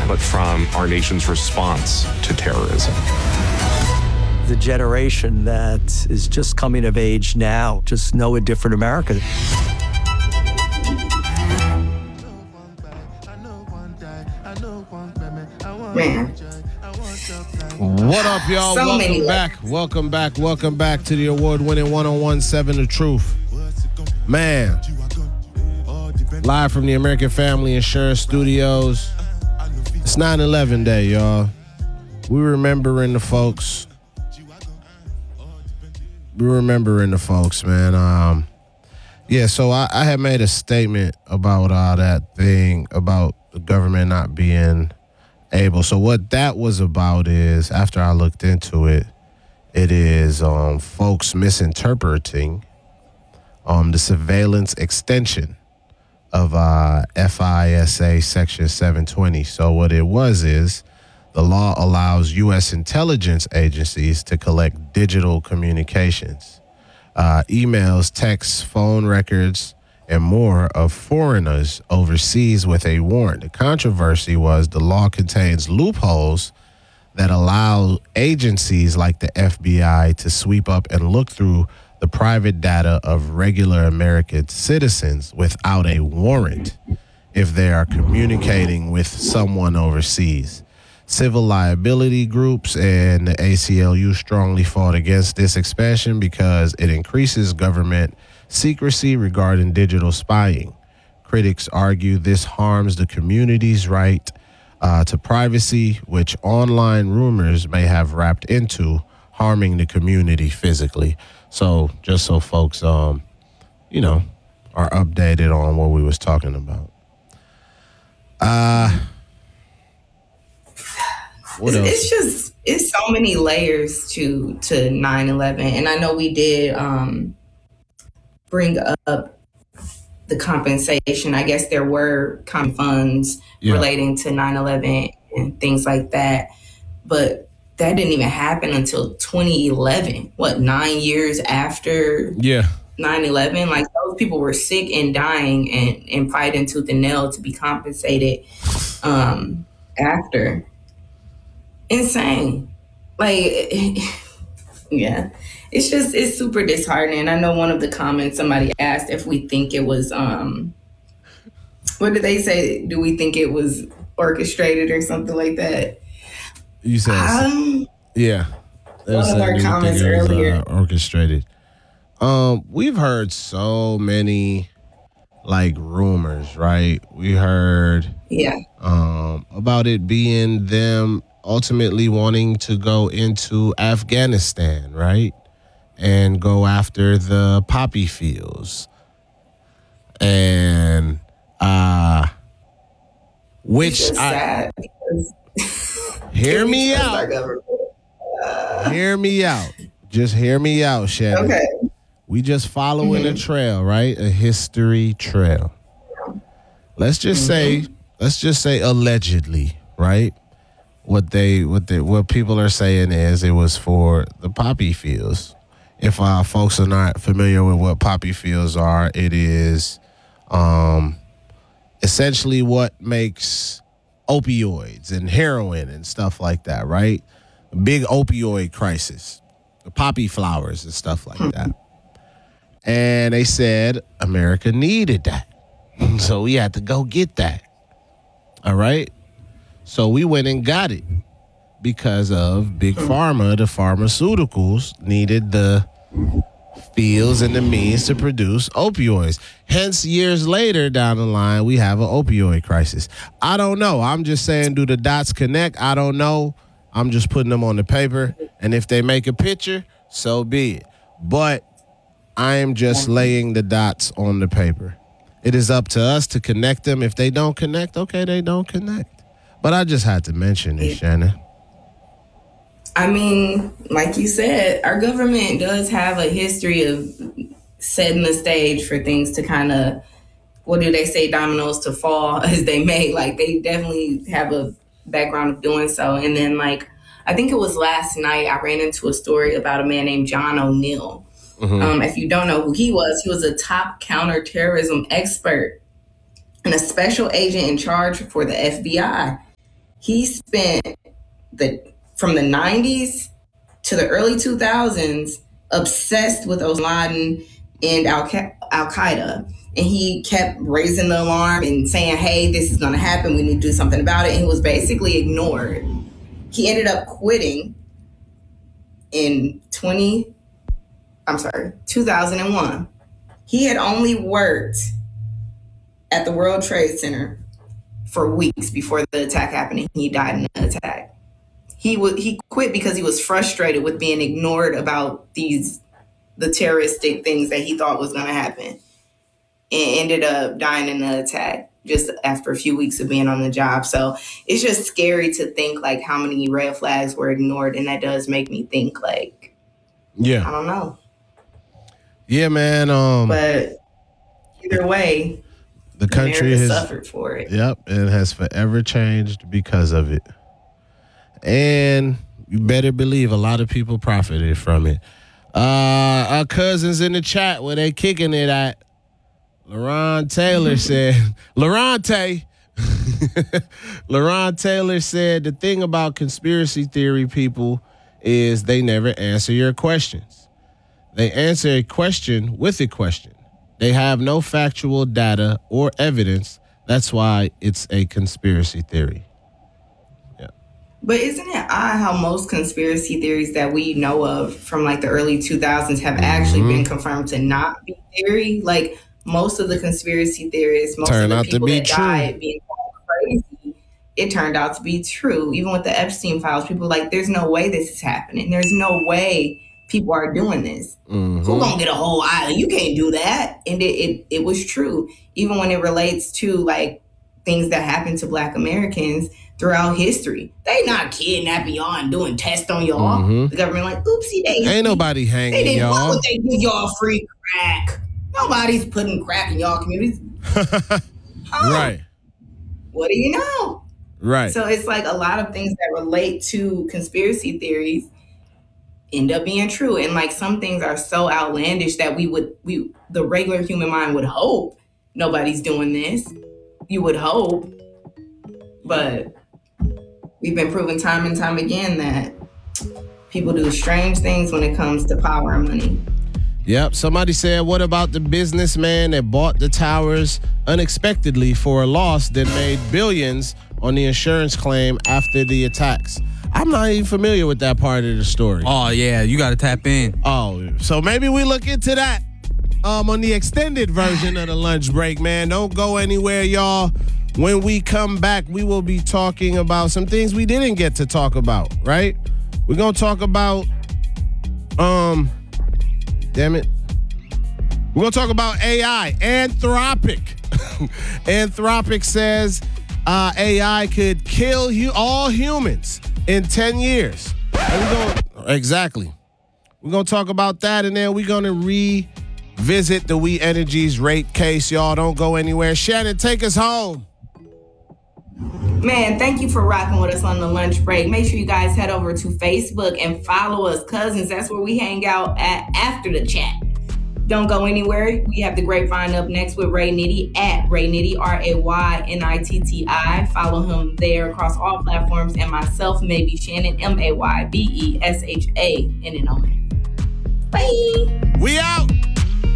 but from our nation's response to terrorism. The generation that is just coming of age now just know a different America. Man. What up, y'all? Welcome back to the award-winning 1017 The Truth. Man, live from the American Family Insurance Studios. It's 9/11 day, y'all. We remembering the folks. Man. So I had made a statement about that thing about the government not being able. So what that was about is, after I looked into it, it is folks misinterpreting the surveillance extension of FISA Section 720. So what it was is, the law allows U.S. intelligence agencies to collect digital communications, emails, texts, phone records, and more of foreigners overseas with a warrant. The controversy was the law contains loopholes that allow agencies like the FBI to sweep up and look through the private data of regular American citizens without a warrant if they are communicating with someone overseas. Civil liability groups and the ACLU strongly fought against this expansion because it increases government secrecy regarding digital spying. Critics argue this harms the community's right to privacy, which online rumors may have wrapped into harming the community physically. So just so folks, are updated on what we was talking about. What else? It's so many layers to 9/11, and I know we did bring up the compensation. I guess there were common funds relating to 9/11 and things like that, but that didn't even happen until 2011. 9 years after 9/11? Like, those people were sick and dying and fighting tooth and nail to be compensated after. Insane. Like, yeah. It's super disheartening. I know one of the comments, somebody asked if we think it was, what did they say? Do we think it was orchestrated or something like that? You said, yeah. One of our comments earlier. Orchestrated. We've heard so many, rumors, right? We heard about it being them ultimately wanting to go into Afghanistan, right? And go after the poppy fields. And which sad hear me out. Hear me out. Just hear me out, Shannon. Okay. We just following a trail, right? A history trail. Let's just say allegedly, right? What people are saying is it was for the poppy fields. If folks are not familiar with what poppy fields are, it is essentially what makes opioids and heroin and stuff like that, right? A big opioid crisis, the poppy flowers and stuff like that. And they said America needed that. So we had to go get that. All right? So we went and got it because of Big Pharma. The pharmaceuticals needed the fields and the means to produce opioids. Hence, years later down the line, we have an opioid crisis. I don't know. I'm just saying, do the dots connect? I don't know. I'm just putting them on the paper. And if they make a picture, so be it. But I am just laying the dots on the paper. It is up to us to connect them. If they don't connect, okay, they don't connect. But I just had to mention it, Shannon. I mean, like you said, our government does have a history of setting the stage for things to kind of, what do they say, dominoes to fall as they may. Like, they definitely have a background of doing so. And then, I think it was last night, I ran into a story about a man named John O'Neill. If you don't know who he was a top counterterrorism expert and a special agent in charge for the FBI. He spent from the 90s to the early 2000s obsessed with Osama bin Laden and Al-Qaeda. And he kept raising the alarm and saying, hey, this is going to happen. We need to do something about it. And he was basically ignored. He ended up quitting in 2001. He had only worked at the World Trade Center for weeks before the attack happened, and he died in the attack. He quit because he was frustrated with being ignored about the terroristic things that he thought was going to happen, and ended up dying in the attack just after a few weeks of being on the job. So it's just scary to think like how many red flags were ignored, and that does make me think like, I don't know. Yeah, man. But either way, the country America has suffered for it. Yep, it has forever changed because of it. And you better believe a lot of people profited from it. Our cousins in the chat, where they kicking it at, LaRon Taylor said, LaRon Taylor said, the thing about conspiracy theory people is they never answer your questions. They answer a question with a question. They have no factual data or evidence. That's why it's a conspiracy theory. Yeah. But isn't it odd how most conspiracy theories that we know of from like the early 2000s have actually been confirmed to not be theory? Like most of the conspiracy theorists, most of the people that died being crazy, it turned out to be true. Even with the Epstein files, people were like, there's no way this is happening. There's no way people are doing this. Who gonna get a whole island? You can't do that. And it was true. Even when it relates to like things that happened to Black Americans throughout history. They not kidnapping y'all and doing tests on y'all. The government like, oopsie daisy. Ain't nobody hanging they didn't, y'all. Why would they give y'all free crack? Nobody's putting crack in y'all communities. Right. What do you know? Right. So it's like a lot of things that relate to conspiracy theories end up being true. And like some things are so outlandish that the regular human mind would hope nobody's doing this. You would hope. But we've been proven time and time again that people do strange things when it comes to power and money. Yep. Somebody said, what about the businessman that bought the towers unexpectedly for a loss that made billions on the insurance claim after the attacks? I'm not even familiar with that part of the story. Oh, yeah. You got to tap in. Oh, so maybe we look into that on the extended version of the lunch break, man. Don't go anywhere, y'all. When we come back, we will be talking about some things we didn't get to talk about, right? We're going to talk about, damn it. We're going to talk about AI, Anthropic. Anthropic says AI could kill all humans in 10 years. Exactly. We're going to talk about that, and then we're going to revisit the We Energies rate case. Y'all don't go anywhere. Shannon, take us home. Man, thank you for rocking with us on the lunch break. Make sure you guys head over to Facebook and follow us, cousins. That's where we hang out at after the chat. Don't go anywhere. We have the Grapevine up next with Ray Nitty at Ray Nitty, RayNitti. Follow him there across all platforms. And myself, Maybe Shannon, MAYBESHANNON. Bye. We out.